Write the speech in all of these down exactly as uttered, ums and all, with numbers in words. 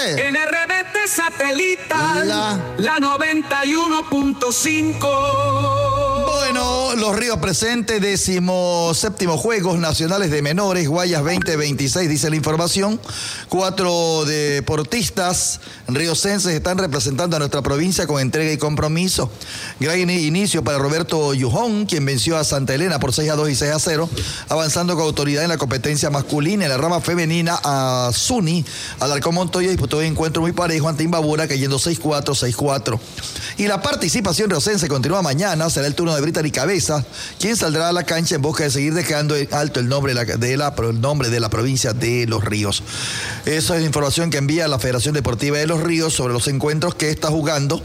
En R D T satelital, la, la noventa y uno punto cinco. Bueno, Los Ríos presente, décimo séptimo Juegos Nacionales de Menores, Guayas veinte veintiséis, dice la información. Cuatro deportistas riocenses están representando a nuestra provincia con entrega y compromiso. Gran inicio para Roberto Yujón, quien venció a Santa Elena por seis a dos y seis a cero, avanzando con autoridad en la competencia masculina. En la rama femenina, a Zuni, Alarcón Montoya disputó un encuentro muy parejo ante Imbabura, cayendo seis cuatro, seis cuatro. Y la participación riocense continúa mañana. Será el turno de Brittany Cabeza, quien saldrá a la cancha en busca de seguir dejando en alto el nombre de la, de la, el nombre de la provincia de Los Ríos. Esa es la información que envía la Federación Deportiva de Los Ríos sobre los encuentros que está jugando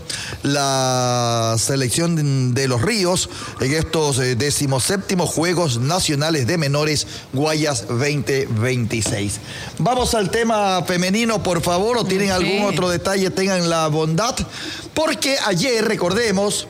la selección de Los Ríos en estos eh, decimoséptimos Juegos Nacionales de Menores Guayas veinte veintiséis. Vamos al tema femenino, por favor, o tienen algún otro detalle, tengan la bondad, porque ayer, recordemos,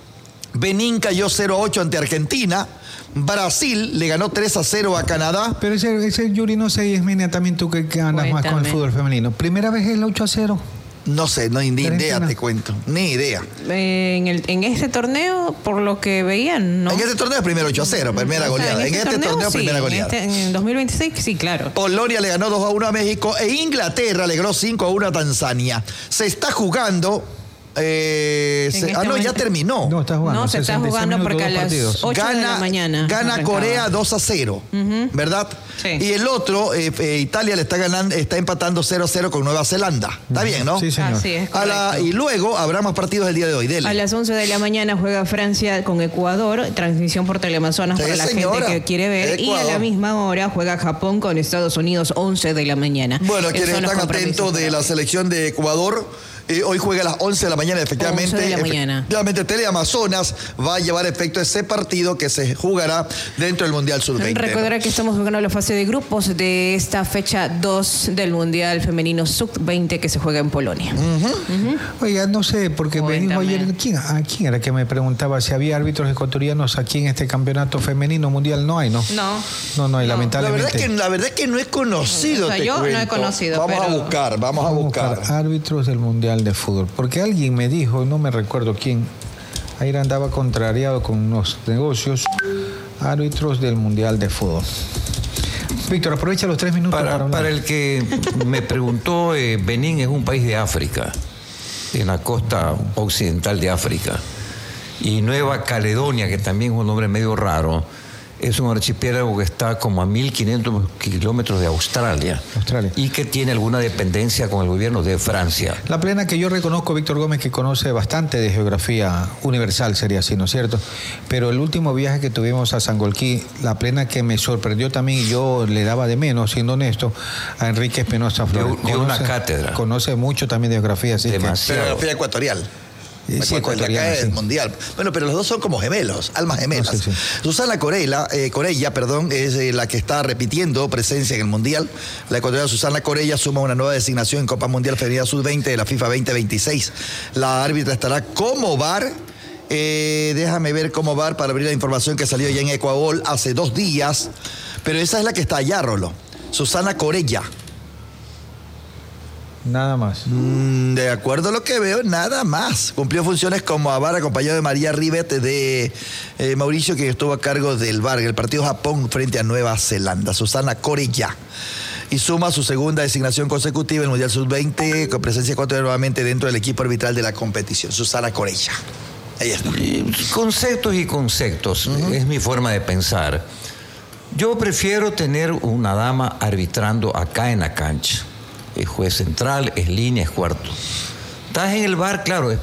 Benín cayó cero a ocho ante Argentina. Brasil le ganó tres a cero a Canadá. Pero ese, ese Yuri, no sé, Ismenia, también tú que, que andas Cuéntame. más con el fútbol femenino. ¿Primera vez es el ocho a cero? No sé, no, ni idea te cuento, ni idea. Eh, en, el, en este torneo, por lo que veían, ¿no? En este torneo es primero ocho a cero, primera o sea, goleada. en este, en este torneo, torneo sí, primera goleada. En, este, en dos mil veintiséis, sí, claro. Polonia le ganó dos a uno a México e Inglaterra le ganó cinco a uno a Tanzania. Se está jugando... Eh, se, este ah, no, ya terminó. No, está jugando. No, se está jugando porque a las ocho gana, de la mañana. Gana Corea dos a cero, uh-huh. ¿verdad? Sí. Y el otro, eh, eh, Italia le está ganando, está empatando cero a cero con Nueva Zelanda. Está uh-huh. bien, ¿no? Sí, señor. Así es, a la, y luego habrá más partidos el día de hoy. Dele. A las once de la mañana juega Francia con Ecuador, transmisión por Teleamazonas sí, para la señora. gente que quiere ver. Ecuador. Y a la misma hora juega Japón con Estados Unidos, once de la mañana. Bueno, quienes están atentos de la selección de Ecuador, Eh, hoy juega a las once de la mañana, efectivamente. once de la mañana. Efectivamente, Teleamazonas va a llevar efecto ese partido que se jugará dentro del Mundial sub veinte. Recordar que estamos jugando la fase de grupos de esta fecha dos del Mundial Femenino sub veinte que se juega en Polonia. Uh-huh. Uh-huh. Oiga, no sé, porque Cuéntame. me dijo ayer, ¿quién, ¿a quién era que me preguntaba si había árbitros ecuatorianos aquí en este campeonato femenino mundial? No hay, ¿no? No. No, no hay, no. lamentablemente. La verdad, es que, la verdad es que no he conocido. O sea, yo cuento. no he conocido, Vamos pero... a buscar, vamos a buscar. Vamos a buscar árbitros del Mundial de fútbol, porque alguien me dijo, no me recuerdo quién, ayer andaba contrariado con unos negocios, árbitros del Mundial de fútbol. Víctor, aprovecha los tres minutos para, para hablar. Para el que me preguntó, eh, Benín es un país de África, en la costa occidental de África, y Nueva Caledonia, que también es un nombre medio raro, es un archipiélago que está como a mil quinientos kilómetros de Australia, Australia y que tiene alguna dependencia con el gobierno de Francia. La plena que yo reconozco, Víctor Gómez, que conoce bastante de geografía universal, sería así, ¿no es cierto? Pero el último viaje que tuvimos a Sangolquí, la plena que me sorprendió también, y yo le daba de menos, siendo honesto, a Enrique Espinosa Flores. De, de una cátedra. Conoce mucho también de geografía, así Demasiado. Que, geografía ecuatorial. Sí, ecuatoriana, acá es sí. mundial. Bueno, pero los dos son como gemelos, almas gemelas. No, sí, sí. Susana Corella, eh, Corella, perdón, es eh, la que está repitiendo presencia en el mundial. La ecuatoriana Susana Corella suma una nueva designación en Copa Mundial Femenina sub veinte de la FIFA veinte veintiséis. La árbitra estará como V A R. Eh, déjame ver como V A R para abrir la información que salió ya en Ecuador hace dos días. Pero esa es la que está allá, Rolo. Susana Corella. Nada más. Mm, de acuerdo a lo que veo, nada más. Cumplió funciones como V A R acompañado de María Rivet de eh, Mauricio, que estuvo a cargo del V A R, el partido Japón frente a Nueva Zelanda. Susana Corella. Y suma su segunda designación consecutiva en el Mundial sub veinte, con presencia ecuatoriana nuevamente dentro del equipo arbitral de la competición. Susana Corella. Ahí está. Conceptos y conceptos, uh-huh. es mi forma de pensar. Yo prefiero tener una dama arbitrando acá en la cancha. Es juez central, es línea, es cuarto. Estás en el V A R, claro, es